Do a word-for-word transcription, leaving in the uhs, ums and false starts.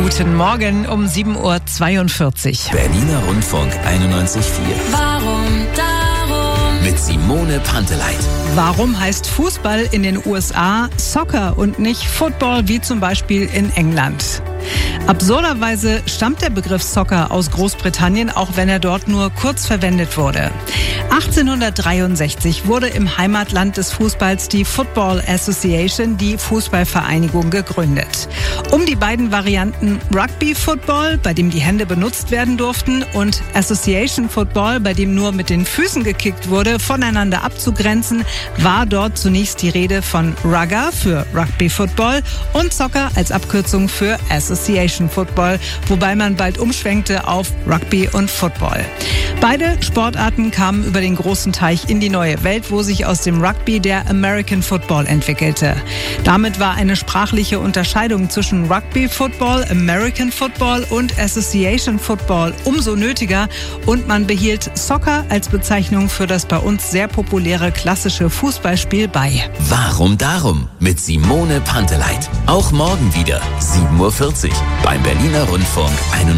Guten Morgen um sieben Uhr zweiundvierzig. Berliner Rundfunk einundneunzig Komma vier. Warum darum? Mit Simone Panteleit. Warum heißt Fußball in den U S A Soccer und nicht Football wie zum Beispiel in England? Absurderweise stammt der Begriff Soccer aus Großbritannien, auch wenn er dort nur kurz verwendet wurde. achtzehnhundertdreiundsechzig wurde im Heimatland des Fußballs die Football Association, die Fußballvereinigung, gegründet. Um die beiden Varianten Rugby Football, bei dem die Hände benutzt werden durften, und Association Football, bei dem nur mit den Füßen gekickt wurde, voneinander abzugrenzen, war dort zunächst die Rede von Rugger für Rugby Football und Soccer als Abkürzung für Association Football, wobei man bald umschwenkte auf Rugby und Football. Beide Sportarten kamen über den großen Teich in die neue Welt, wo sich aus dem Rugby der American Football entwickelte. Damit war eine sprachliche Unterscheidung zwischen Rugby Football, American Football und Association Football umso nötiger, und man behielt Soccer als Bezeichnung für das bei uns sehr populäre klassische Fußballspiel bei. Warum darum? Mit Simone Panteleit. Auch morgen wieder sieben Uhr vierzig beim Berliner Rundfunk einundneunzig.